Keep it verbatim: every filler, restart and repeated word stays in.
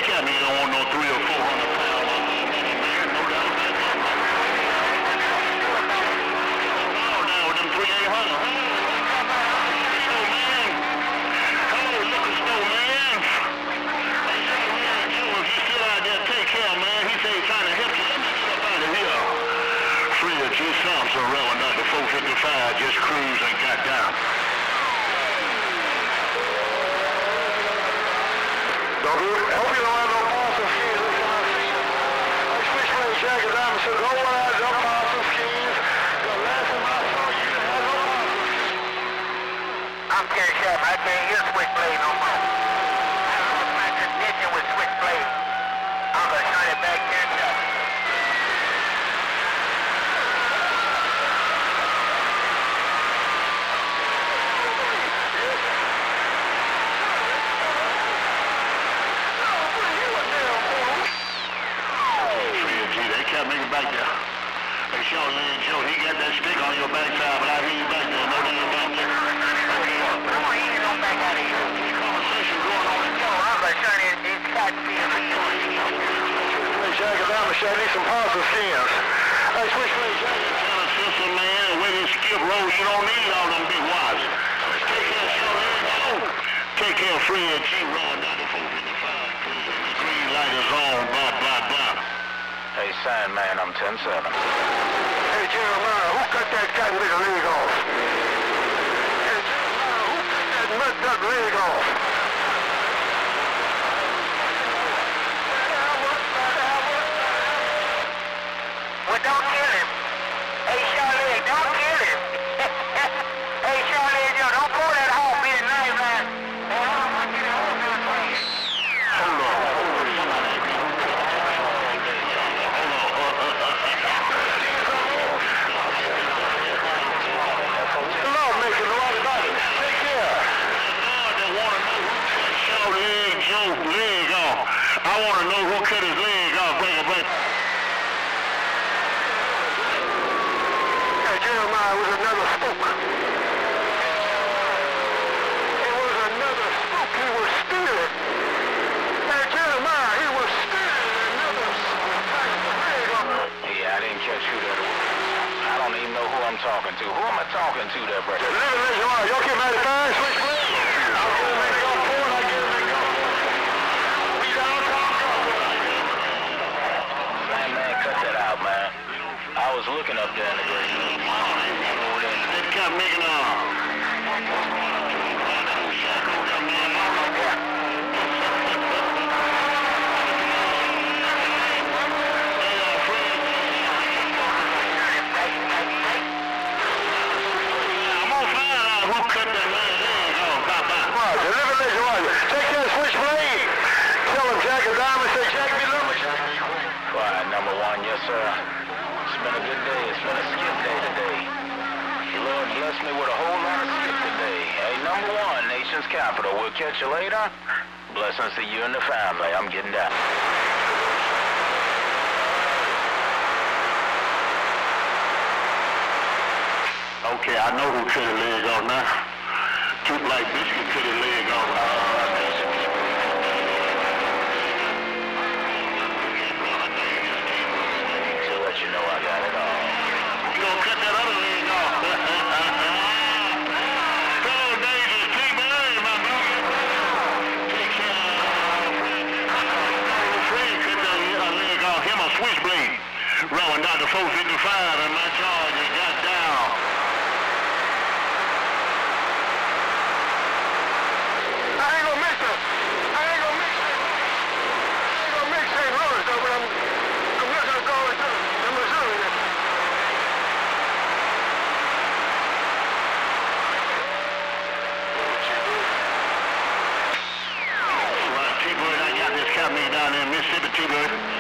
Captain, you don't want no three or four hundred pound one. No doubt about that. Oh, now with them three eight hundred. Hello, man. Hello, liquor store, man. Hey, say, man, Joe, if you still out there, take care, man. He say he's trying to help you. Let me get up out of here. Free of G. Thompson, Reverend Doctor four fifty-five, just cruised and got down. Don't do it. Hope you don't have no awesome skis. I switchblade Jack and Diamond said, go wide, no awesome skis. The last time I saw you, you had no awesome. I'm Kerry Sharp. I can't use switchblade no more. I lost my condition with switchblade. I'm going to turn it back here and down. Make it back there. Hey, Charlene Joe, he got that stick on your backside, but I hear you back there. No doubt about that. Okay. Come on, he ain't no back out of here. Conversation going on in Yo, I'm going to turn it in cotton field. Switchblade Jack and Diamond said, I need some awesome skins. Hey, Switchblade Jack. Tell us, sister, man, where this skip road, you don't need all them big watts. Take care, Charlene Joe. Take care, Fred G. Roy, Doctor four fifty-five. The green light is on, blah, blah, blah. Hey, sign man, I'm ten seven. Hey, Jeremiah, who cut that cotton nigga leg off? Hey, Jeremiah, who cut that nut duck leg off? Well, don't kill him. Hey, Charlie, don't kill him. Hey, Charlie, yo, don't pull that hawk in night, man. Hey, I don't want you to hold that place. Hold on, hold on, somebody. Leg off. I want to know who cut his leg off. Bring it back. Hey, Jeremiah, it was another spook. It was another spook. He was stealing. Hey, Jeremiah, he was stealing another spook. Yeah, I didn't catch who that was. I don't even know who I'm talking to. Who am I talking to there, brother? Living Legend, y'all keep ninety-five, switchblade. I'll go make it off forward, I'll get it back off. I was looking up there in the grave. They kept making a... I'm gonna find out who cut that leg off. Roger, living legend, Roger. Take that switchblade. Tell him Jack and Diamond, say Jack be lovely. Quiet, number one, yes sir. It's been a good day. It's been a skip day today. The Lord blessed me with a whole lot of skip today. Hey, number one, nation's capital. We'll catch you later. Blessings to you and the family. I'm getting down. Okay, I know who cut his leg off now. Two Black Biscuit cut his leg off. Uh, You know I got it all. You gonna cut that other leg off? Fellow Dangerous T-Bird, my brother. Take care. Fred cut that leg off. Him a switchblade. Reverend Doctor four fifty-five in my charge and got down. I ain't gonna mix it. I ain't gonna mix it. I ain't gonna mix Saint Louis though, but I'm, I'm looking to go into the Missouri. Right, T-Bird, I got this company down there in Mississippi, T-Bird.